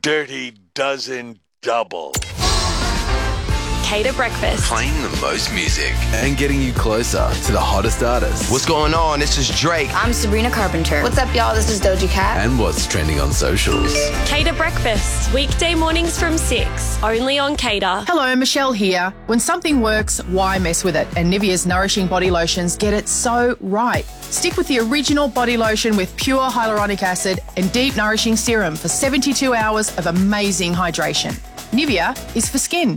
Dirty Dozen Double. Cater Breakfast. Playing the most music. And getting you closer to the hottest artists. What's going on? This is Drake. I'm Sabrina Carpenter. What's up, y'all? This is Doja Cat. And what's trending on socials. Cater Breakfast. Weekday mornings from 6. Only on Cater. Hello, Michelle here. When something works, why mess with it? And Nivea's Nourishing Body Lotions get it so right. Stick with the original body lotion with pure hyaluronic acid and deep nourishing serum for 72 hours of amazing hydration. Nivea is for skin.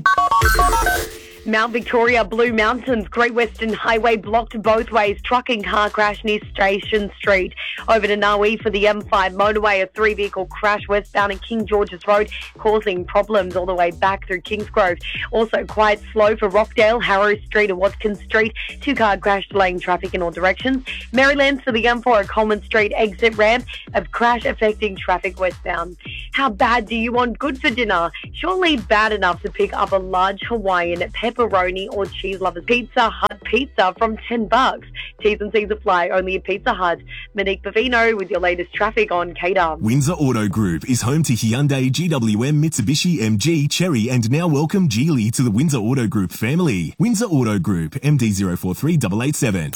Mount Victoria, Blue Mountains, Great Western Highway blocked both ways. Trucking car crash near Station Street. Over to Nawi for the M5 motorway, a 3-vehicle crash westbound in King George's Road, causing problems all the way back through Kingsgrove. Also quite slow for Rockdale, Harrow Street and Watkins Street. 2-car crash delaying traffic in all directions. Maryland for the M4 at Coleman Street exit ramp, a crash affecting traffic westbound. How bad do you want good for dinner? Surely bad enough to pick up a large Hawaiian pepperoni or cheese lovers Pizza Hut pizza from $10. T's and C's apply only at Pizza Hut. Monique Bavino with your latest traffic on Cater. Windsor Auto Group is home to Hyundai, GWM, Mitsubishi, MG, Chery and now welcome Geely to the Windsor Auto Group family. Windsor Auto Group, MD043887.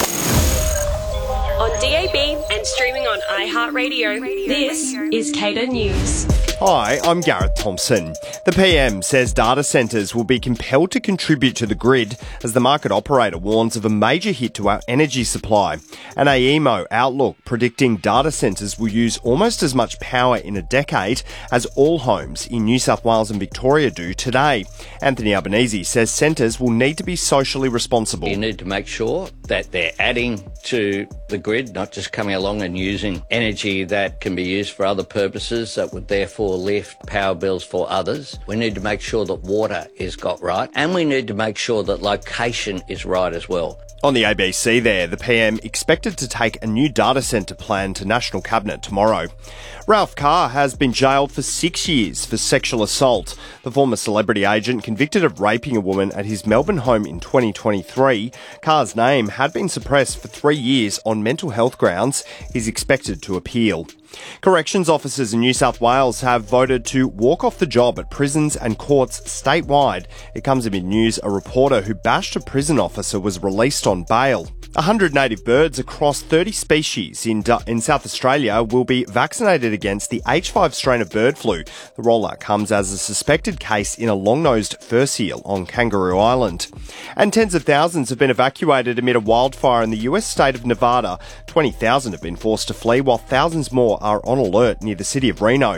On DAB and streaming on iHeartRadio, this is Cater News. Hi, I'm Gareth Thompson. The PM says data centres will be compelled to contribute to the grid as the market operator warns of a major hit to our energy supply. An AEMO outlook predicting data centres will use almost as much power in a decade as all homes in New South Wales and Victoria do today. Anthony Albanese says centres will need to be socially responsible. You need to make sure that they're adding to the grid, not just coming along and using energy that can be used for other purposes that would therefore lift power bills for others. We need to make sure that water is got right, and we need to make sure that location is right as well. On the ABC there, the PM expected to take a new data centre plan to National Cabinet tomorrow. Ralph Carr has been jailed for 6 years for sexual assault. The former celebrity agent convicted of raping a woman at his Melbourne home in 2023. Carr's name had been suppressed for 3 years on mental health grounds. He's expected to appeal. Corrections officers in New South Wales have voted to walk off the job at prisons and courts statewide. It comes amid news a reporter who bashed a prison officer was released on bail. 100 native birds across 30 species in South Australia will be vaccinated against the H5 strain of bird flu. The rollout comes as a suspected case in a long-nosed fur seal on Kangaroo Island. And tens of thousands have been evacuated amid a wildfire in the US state of Nevada. 20,000 have been forced to flee, while thousands more are on alert near the city of Reno.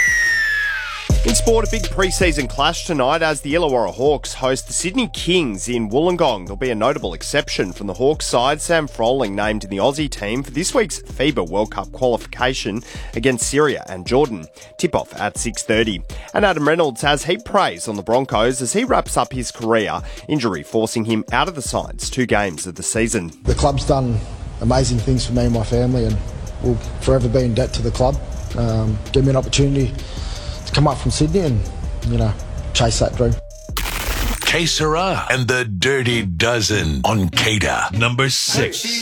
In sport, a big pre-season clash tonight as the Illawarra Hawks host the Sydney Kings in Wollongong. There'll be a notable exception from the Hawks side. Sam Froling named in the Aussie team for this week's FIBA World Cup qualification against Syria and Jordan. Tip-off at 6:30. And Adam Reynolds has heap praise on the Broncos as he wraps up his career, injury forcing him out of the sides 2 games of the season. The club's done amazing things for me and my family and will forever be in debt to the club. Give me an opportunity to come up from Sydney and, chase that dream. Que Sera and the Dirty Dozen on Cater. Number 6.